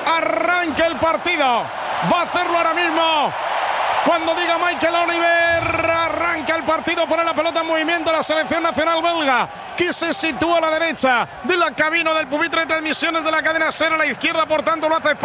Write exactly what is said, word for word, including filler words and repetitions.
arranque el partido. Va a hacerlo ahora mismo. Cuando diga Michael Oliver, arranca el partido, pone la pelota en movimiento la selección nacional belga, que se sitúa a la derecha de la cabina del pupitre de transmisiones de la cadena SER, a la izquierda, por tanto lo hace